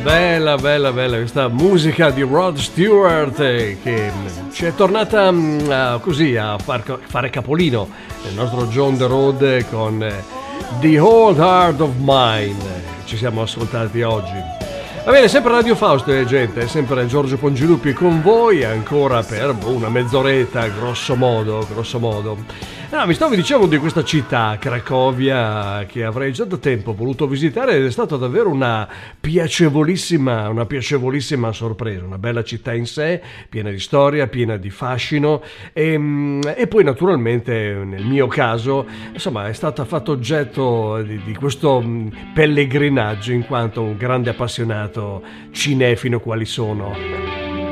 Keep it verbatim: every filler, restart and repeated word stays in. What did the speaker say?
Bella, bella, bella questa musica di Rod Stewart eh, che ci è tornata uh, così a far, fare capolino nel nostro John the Road con eh, The Old Heart of Mine. Ci siamo ascoltati oggi. Va bene, sempre Radio Fausto, eh, gente, sempre Giorgio Pongiluppi con voi ancora per una mezz'oretta, grosso modo, grosso modo. No, mi stavo dicendo di questa città, Cracovia, che avrei già da tempo voluto visitare ed è stata davvero una piacevolissima, una piacevolissima sorpresa, una bella città in sé, piena di storia, piena di fascino e, e poi naturalmente nel mio caso, insomma, è stata fatta oggetto di, di questo pellegrinaggio in quanto un grande appassionato cinefilo quali sono.